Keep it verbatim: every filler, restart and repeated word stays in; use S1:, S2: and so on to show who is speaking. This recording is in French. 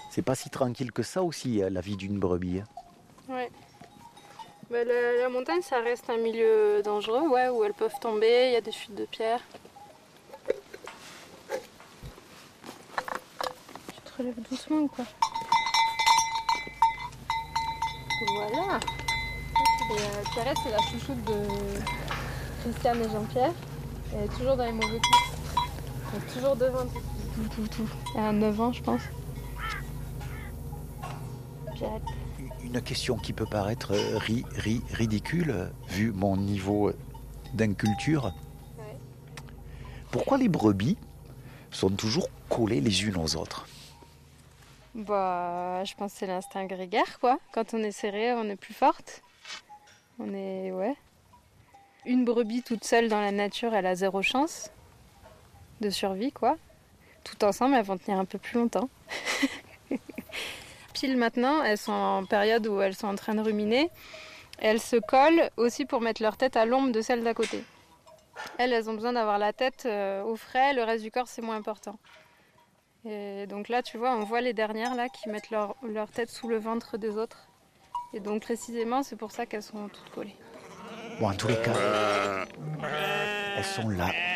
S1: C'est pas si tranquille que ça aussi, la vie d'une brebis.
S2: Ouais. Bah, la, la montagne, ça reste un milieu dangereux, ouais, où elles peuvent tomber, il y a des fuites de pierres. Tu te relèves doucement ou quoi? Voilà. Et, euh, Pierrette, c'est la chouchoute de Christiane et Jean-Pierre. Elle est toujours dans les mauvais coups. Elle est toujours devant tout, tout, tout, tout. Elle a neuf ans, je pense. Pierrette.
S1: Une question qui peut paraître ri, ri, ridicule, vu mon niveau d'inculture.
S2: Ouais.
S1: Pourquoi les brebis sont toujours collées les unes aux autres?
S2: Bah, je pense que c'est l'instinct grégaire, quoi. Quand on est serré, on est plus forte. On est... ouais. Une brebis toute seule dans la nature, elle a zéro chance de survie, quoi. Tout ensemble, elles vont tenir un peu plus longtemps. Pile maintenant, elles sont en période où elles sont en train de ruminer. Et elles se collent aussi pour mettre leur tête à l'ombre de celle d'à côté. Elles, elles ont besoin d'avoir la tête au frais, le reste du corps, c'est moins important. Et donc là, tu vois, on voit les dernières là qui mettent leur, leur tête sous le ventre des autres. Et donc précisément, c'est pour ça qu'elles sont toutes collées.
S1: Bon, en tous les cas, elles sont là